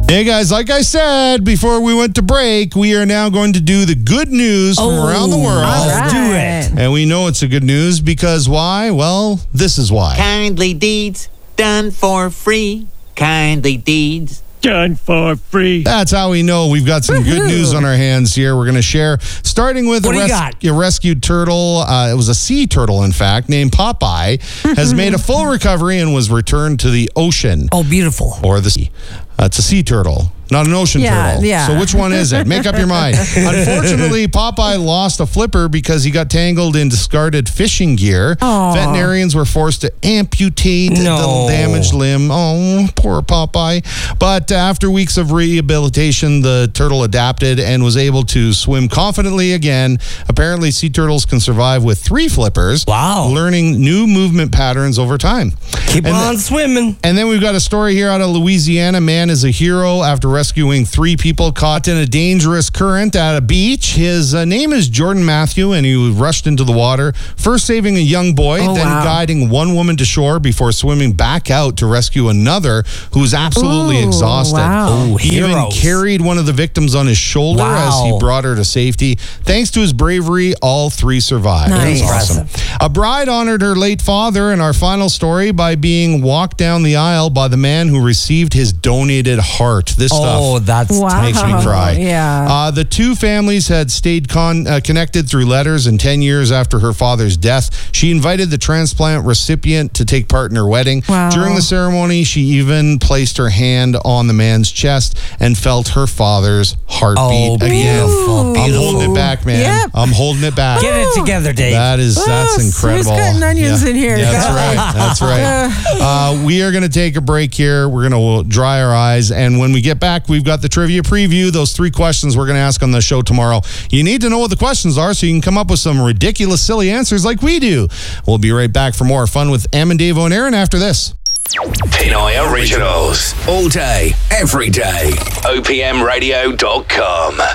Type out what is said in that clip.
Hey guys, like I said before we went to break, we are now going to do the good news from around the world. Let's do it. And we know it's a good news because why? Well, this is why. Kindly deeds done for free. Kindly deeds Done for free. That's how we know we've got some good news on our hands here. We're going to share, starting with a rescued turtle. It was a sea turtle, in fact, named Popeye, has made a full recovery and was returned to the ocean. Oh, beautiful. Or the sea. It's a sea turtle, not an ocean turtle. Yeah. So which one is it? Make up your mind. Unfortunately, Popeye lost a flipper because he got tangled in discarded fishing gear. Aww. Veterinarians were forced to amputate the damaged limb. Oh, poor Popeye. But after weeks of rehabilitation, the turtle adapted and was able to swim confidently again. Apparently, sea turtles can survive with 3 flippers. Wow. Learning new movement patterns over time. Keep on swimming. And then we've got a story here out of Louisiana. Man is a hero after rescuing 3 people caught in a dangerous current at a beach. His name is Jordan Matthew, and he was rushed into the water, first saving a young boy, guiding one woman to shore before swimming back out to rescue another who was absolutely exhausted. Wow. He even carried one of the victims on his shoulder as he brought her to safety. Thanks to his bravery, all 3 survived. Nice. It was awesome. A bride honored her late father in our final story by being walked down the aisle by the man who received his donated heart. This stuff makes me cry. Yeah. The 2 families had stayed connected through letters, and 10 years after her father's death, she invited the transplant recipient to take part in her wedding. Wow. During the ceremony, she even placed her hand on the man's chest and felt her father's heartbeat again. Beautiful. I'm holding it back, man. Yep. I'm holding it back. Get it together, Dave. That's incredible. Who's cutting onions in here? Yeah, that's right. That's right. We are going to take a break here. We're going to dry our eyes. And when we get back, we've got the trivia preview. Those 3 questions we're going to ask on the show tomorrow. You need to know what the questions are so you can come up with some ridiculous, silly answers like we do. We'll be right back for more fun with Em and Dave on Aaron after this. Pinoy Originals. All day, every day. OPMradio.com.